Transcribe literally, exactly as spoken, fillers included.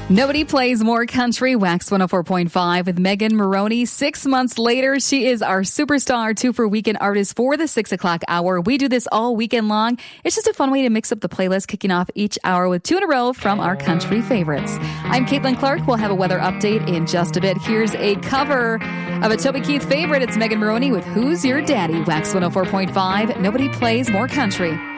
Nobody plays more country. Wax one oh four point five with Megan Moroney. Six months later, she is our superstar two for weekend artist for the six o'clock hour. We do this all weekend long. It's just a fun way to mix up the playlist, kicking off each hour with two in a row from our country favorites. I'm Caitlin Clark. We'll have a weather update in just a bit. Here's a cover of a Toby Keith favorite. It's Megan Moroney with Who's Your Daddy? Wax one oh four point five. Nobody plays more country.